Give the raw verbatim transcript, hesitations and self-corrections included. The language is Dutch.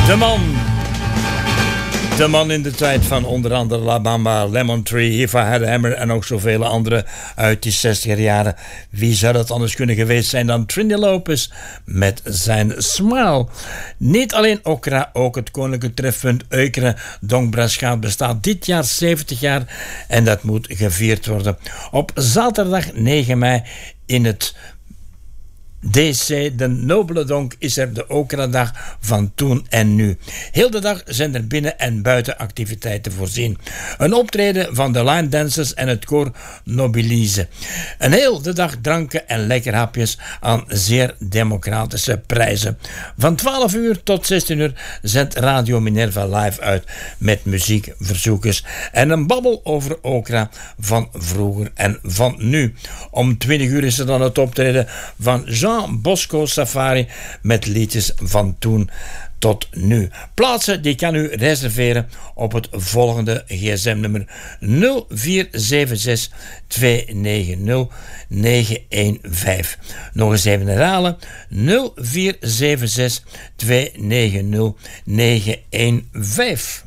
De man. De man in de tijd van onder andere La Bamba, Lemon Tree, If I Had a Hammer en ook zoveel andere uit die zestiger jaren. Wie zou dat anders kunnen geweest zijn dan Trini Lopez met zijn Smile. Niet alleen Okra, ook het koninklijke trefpunt Eukeren Donkbraschaat bestaat dit jaar zeventig jaar en dat moet gevierd worden. Op zaterdag negen mei in het D C, de Nobele Donk, is er de Okra-dag van toen en nu. Heel de dag zijn er binnen- en buitenactiviteiten voorzien. Een optreden van de line dancers en het koor Nobilise. Een heel de dag dranken en lekker hapjes aan zeer democratische prijzen. Van twaalf uur tot zestien uur zendt Radio Minerva live uit met muziekverzoekers en een babbel over Okra van vroeger en van nu. Om twintig uur is er dan het optreden van Jean Bosco Safari met liedjes van toen tot nu. Plaatsen die kan u reserveren op het volgende gsm-nummer nul vier zeven zes twee negen nul negen een vijf. Nog eens even herhalen: nul vier zeven zes twee negen nul negen een vijf.